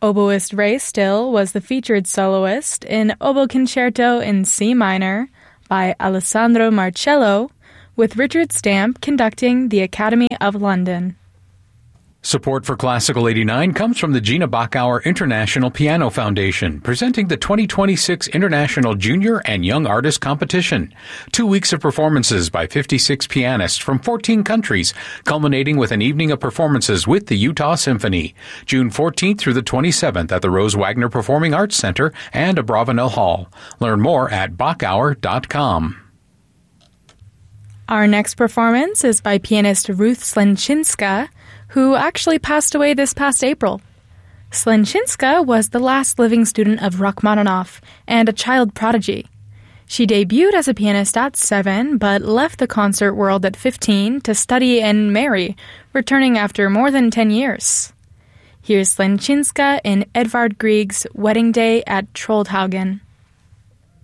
Oboist Ray Still was the featured soloist in Oboe Concerto in C minor by Alessandro Marcello, with Richard Stamp conducting the Academy of London. Support for Classical 89 comes from the Gina Bachauer International Piano Foundation, presenting the 2026 International Junior and Young Artist Competition. 2 weeks of performances by 56 pianists from 14 countries, culminating with an evening of performances with the Utah Symphony. June 14th through the 27th at the Rose Wagner Performing Arts Center and Abravanel Hall. Learn more at bachauer.com. Our next performance is by pianist Ruth Slenczynska, who actually passed away this past April. Slenczynska was the last living student of Rachmaninoff and a child prodigy. She debuted as a pianist at 7, but left the concert world at 15 to study and marry, returning after more than 10 years. Here's Slenczynska in Edvard Grieg's Wedding Day at Troldhaugen.